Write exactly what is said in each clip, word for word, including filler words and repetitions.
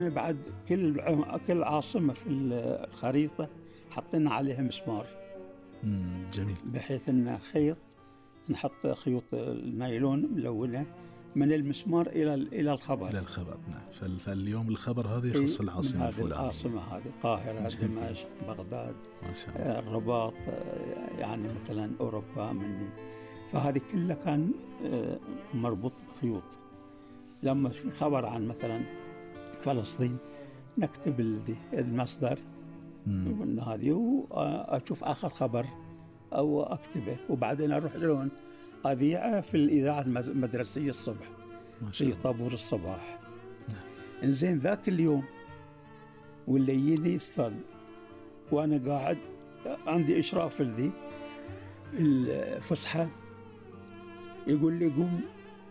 بعد كل كل عاصمة في الخريطة حطينا عليها مسمار. امم جميل. بحيث ان خيط نحط خيوط النايلون ملونة من المسمار إلى إلى الخبر. إلى الخبر نعم. فاليوم الخبر هذا يخص العاصمة الفلانية. العاصمة هذه القاهرة، دمشق، بغداد، ما شاء الله. الرباط، يعني مثلا أوروبا مني. فهذه كلها كان مربوط بخيوط. لما في خبر عن مثلا فلسطين نكتب المصدر من هذه وأشوف آخر خبر أو أكتبه، وبعدين أروح لون أذيعه في الإذاعة المدرسية الصبح في طابور الصباح. إنزين ذاك اليوم واللي يجيني أستاذ وأنا قاعد عندي إشراف في ذي الفسحة يقول لي قوم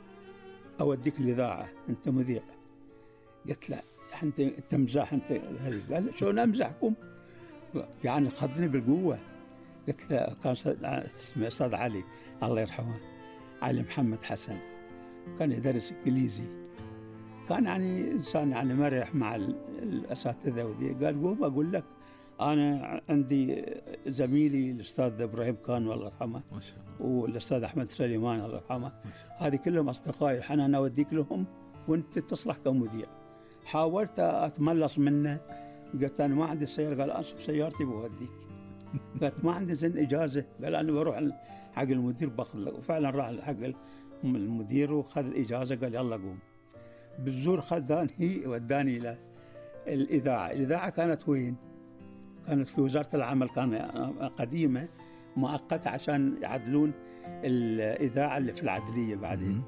أوديك الإذاعة أنت مذيع. قلت له أنت أنت مزاح أنت هذه. قال شلون أمزحكم؟ يعني خذني بالقوة. قلت له كان اسمه أستاذ علي الله يرحمه، علي محمد حسن، كان يدرس إنجليزي، كان يعني إنسان يعني مرح مع الأساتذة وذي. قال قوم أقول لك أنا عندي زميلي الأستاذ إبراهيم كان الله يرحمه والأستاذ أحمد سليمان الله يرحمه، هذه كلهم أصدقائي، الحين أنا أوديك لهم وأنت تصلح كمذيع. حاولت أتملص منه، قلت أنا ما عندي سيارة. قال أصب سيارتي بوديك. قلت ما عندي زين إجازة. قال أنا بروح حق المدير باخذ لك. وفعلا راح حق المدير وخذ الإجازة. قال يلا قوم. بالزور خذاني وداني إلى الإذاعة. الإذاعة كانت وين؟ كانت في وزارة العمل، كان قديمة مؤقتة عشان يعدلون الإذاعة اللي في العدلية بعدين.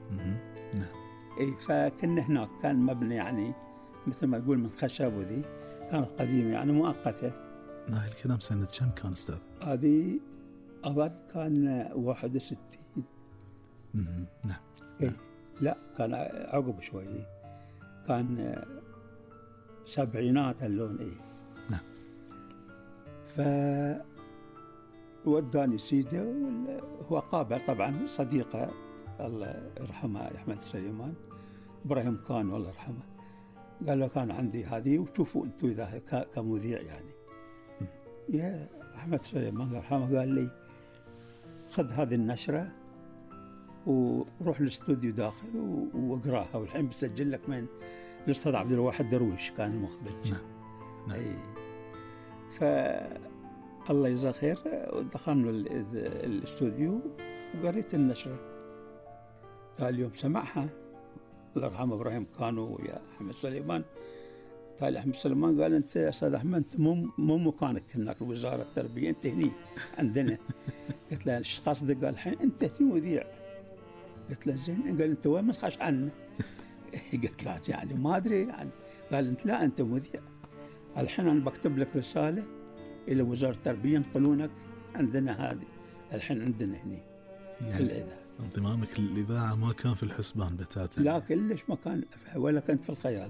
إيه فكنا هناك، كان مبنى يعني مثل ما يقول من خشب وذي، كانت قديمة يعني مؤقتة. هاي الكلام سنة كم كان أستاذ؟ هذه أظن كان واحد وستين. نعم. إيه لا كان عقب شوي، كان سبعينات اللون. إيه نعم. فوداني سيدي، هو قابل طبعا صديقه الله يرحمه أحمد سليمان، إبراهيم كان والله يرحمه. قال له كان عندي هذه وشوفوا أنتوا إذا كمذيع يعني. يا أحمد سليمان الله يرحمه قال لي خذ هذه النشرة وروح الاستوديو داخل واقراها، والحين بسجل لك من الأستاذ عبد الواحد درويش كان المخرج. نعم. نعم. أي فالله يجزاه خير دخلنا الاستوديو وقريت النشرة. قال اليوم سمعها الله يرحمه إبراهيم كانوا ويا أحمد سليمان. قال أحمد سليمان قال أنت يا أستاذ أحمد أنت مو مو مكانك هناك وزارة التربية، أنت هني عندنا. قلت له إيش قصدك؟ قال الحين أنت مذيع. قلت له زين. قال أنت وين من خش عنه؟ قلت له يعني ما أدري يعني. قال أنت لا أنت مذيع، الحين أنا بكتب لك رسالة إلى وزارة التربية ينقلونك عندنا، هذه الحين عندنا هني يعني الإذاعة. انضمامك للإذاعة ما كان في الحسبان بتاتا؟ لا كلش ما كان ولا كنت في الخيال.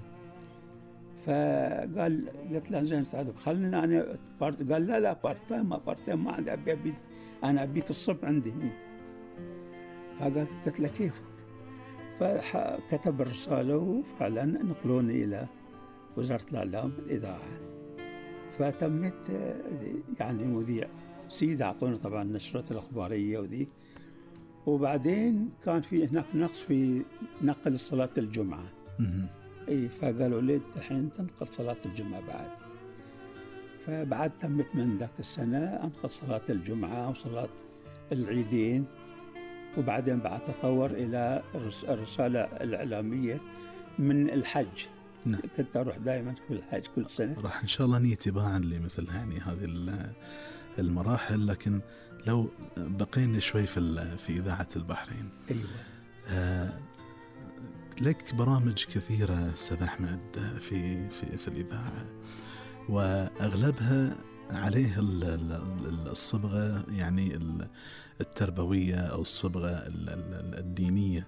فقال قلت له زين استاذ خلينا انا بارت. قال لا لا بارت تايم ما بارت تايم ما عندي، ابي ابي انا ابيك الصبح عندي هني. فقالت قلت له كيفك؟ فكتب الرساله وفعلا نقلوني الى وزاره الاعلام الاذاعه. فتمت يعني مذيع سيد، اعطونا طبعا النشرات الاخباريه وذي. وبعدين كان في هناك نقص في نقل صلاه الجمعه. اي فقالوا لي الحين تنقل صلاة الجمعة بعد. فبعد تمت من ذاك السنة أنقل صلاة الجمعة وصلاة العيدين. وبعدين بعد تطور إلى الرسالة الإعلامية من الحج. نعم. كنت أروح دائما في الحج كل سنة. راح إن شاء الله نيجي تباعا لمثل يعني هذه المراحل، لكن لو بقينا شوي في في إذاعة البحرين. أيوة. آه لك برامج كثيرة أستاذ أحمد في في في الإذاعة، وأغلبها عليه الصبغة يعني التربوية أو الصبغة الدينية.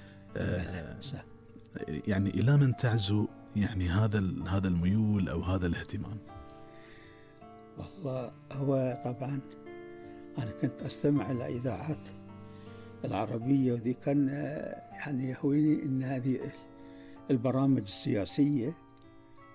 يعني إلى من تعزو يعني هذا هذا الميول أو هذا الاهتمام؟ والله هو طبعا أنا كنت أستمع إلى إذاعات العربية، وذي كان يعني يهويني أن هذه البرامج السياسية